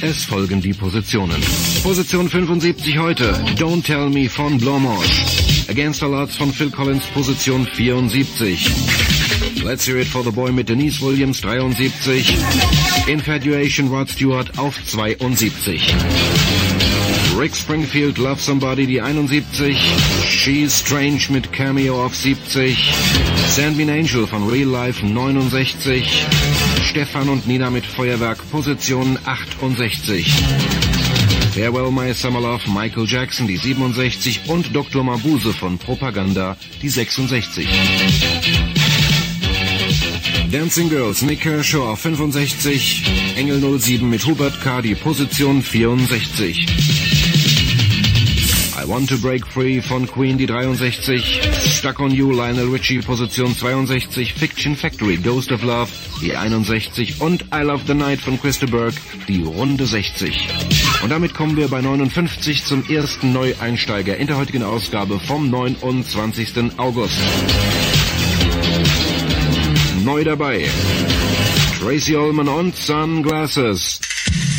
Es folgen die Positionen. Position 75 heute, Don't Tell Me von Blanche. Against All Odds von Phil Collins, Position 74. Let's Hear It for the Boy mit Denise Williams, 73. Infatuation, Rod Stewart auf 72. Rick Springfield, Love Somebody, die 71. She's Strange mit Cameo auf 70. Send Me an Angel von Real Life, 69. Stefan und Nina mit Feuerwerk, Position 68. Farewell My Summer Love, Michael Jackson, die 67. Und Dr. Mabuse von Propaganda, die 66. Dancing Girls, Nick Kershaw auf 65. Engel 07 mit Hubert K., die Position 64. I Want to Break Free von Queen, die 63. Stuck on You, Lionel Richie, Position 62. Fiction Factory, Ghost of Love, die 61. Und I Love the Night von Christa Burke, die Runde 60. Und damit kommen wir bei 59 zum ersten Neueinsteiger in der heutigen Ausgabe vom 29. August. Neu dabei, Tracy Ullman und Sunglasses.